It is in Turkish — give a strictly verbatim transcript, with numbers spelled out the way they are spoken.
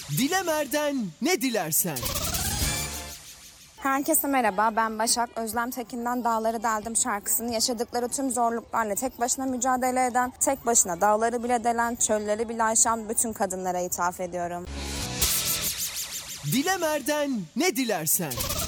Dilemer'den ne dilersen. Herkese merhaba, ben Başak. Özlem Tekin'den Dağları Deldim şarkısını yaşadıkları tüm zorluklarla tek başına mücadele eden, tek başına dağları bile delen, çölleri bile aşan bütün kadınlara ithaf ediyorum. Dilemer'den ne dilersen.